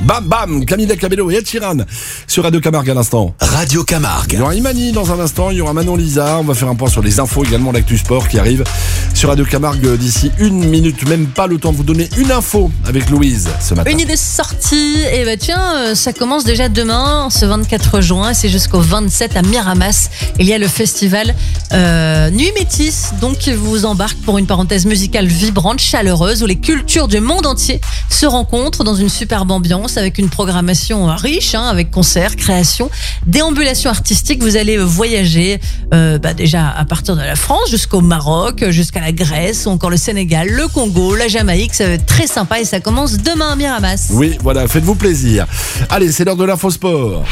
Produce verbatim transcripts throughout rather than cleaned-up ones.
Bam bam, Camila Cabello et Ed Sheeran sur Radio Camargue à l'instant. Radio Camargue. Il y aura Imani dans un instant, il y aura Manon Lisa, on va faire un point sur les infos, également l'actu sport qui arrive sur Radio Camargue d'ici une minute, même pas le temps de vous donner une info avec Louise ce matin. Une idée sortie, et bah tiens, ça commence déjà demain, ce vingt-quatre juin, c'est jusqu'au vingt-sept à Miramas. Il y a le festival euh, Nuit Métis, donc qui vous embarque pour une parenthèse musicale vibrante, chaleureuse, où les cultures du monde entier se rencontrent dans une superbe ambiance avec une programmation riche, hein, avec concerts, créations, déambulations artistiques. Vous allez voyager euh, bah déjà à partir de la France jusqu'au Maroc, jusqu'à la Grèce, ou encore le Sénégal, le Congo, la Jamaïque. Ça va être très sympa et ça commence demain à Miramas. Oui, voilà, faites-vous plaisir. Allez, c'est l'heure de l'info sport.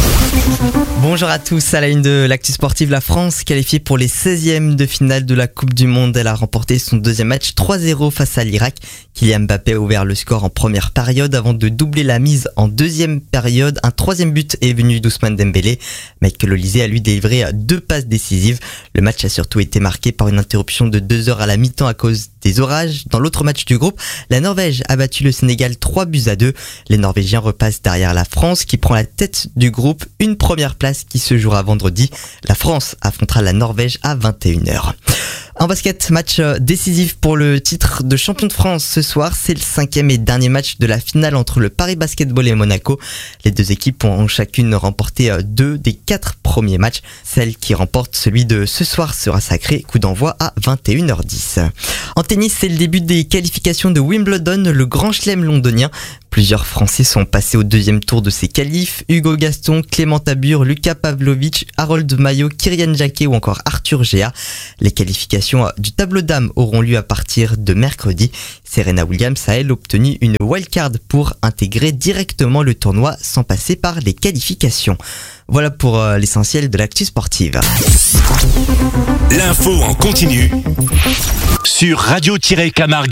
Bonjour à tous, à la une de l'actu sportive, la France qualifiée pour les seizièmes de finale de la Coupe du Monde. Elle a remporté son deuxième match trois zéro face à l'Irak. Kylian Mbappé a ouvert le score en première période avant de doubler la mise en deuxième période. Un troisième but est venu d'Ousmane Dembélé. Michael Olise a lui délivré deux passes décisives. Le match a surtout été marqué par une interruption de deux heures à la mi-temps à cause des orages. Dans l'autre match du groupe, la Norvège a battu le Sénégal trois buts à deux. Les Norvégiens repassent derrière la France qui prend la tête du groupe. Une première place qui se jouera vendredi. La France affrontera la Norvège à vingt et une heures. En basket, match décisif pour le titre de champion de France ce soir. C'est le cinquième et dernier match de la finale entre le Paris Basketball et Monaco. Les deux équipes ont chacune remporté deux des quatre premiers matchs. Celle qui remporte celui de ce soir sera sacrée. Coup d'envoi à vingt et une heures dix. En tennis, c'est le début des qualifications de Wimbledon, le grand chelem londonien. Plusieurs Français sont passés au deuxième tour de ces qualifs. Hugo Gaston, Clément Tabur, Lucas Pavlovic, Harold Maillot, Kyrian Jacquet ou encore Arthur Géa. Les qualifications du tableau dames auront lieu à partir de mercredi. Serena Williams a elle obtenu une wildcard pour intégrer directement le tournoi sans passer par les qualifications. Voilà pour euh, l'essentiel de l'actu sportive. L'info en continu sur radio tiret camargue